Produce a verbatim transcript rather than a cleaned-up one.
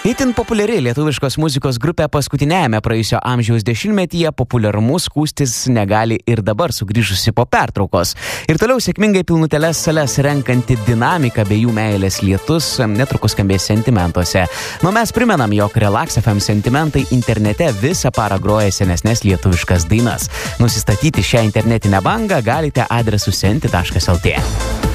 Itin populiari lietuviškos muzikos grupė paskutiniajame praėjusio amžiaus dešimtmetyje populiarumu skųstis negali ir dabar sugrįžusi po pertraukos. Ir toliau sėkmingai pilnuteles sales renkanti dinamika bei jų meilės lietus netrukus skambės Sentimentuose. Nu mes primenam, jog Relax F M Sentimentai internete visą parą groja senesnės lietuviškas dainas. Nusistatyti šią internetinę bangą galite adresu senti taškas el tė.